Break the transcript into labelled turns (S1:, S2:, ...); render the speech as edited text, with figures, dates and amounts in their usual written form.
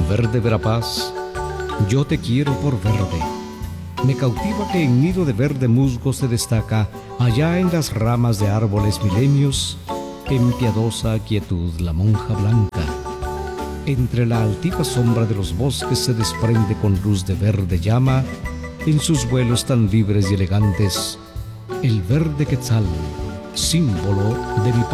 S1: Verde Verapaz, yo te quiero por verde. Me cautiva que en nido de verde musgo se destaca, allá en las ramas de árboles milenios, en piadosa quietud la monja blanca. Entre la altiva sombra de los bosques se desprende con luz de verde llama, en sus vuelos tan libres y elegantes, el verde quetzal, símbolo de mi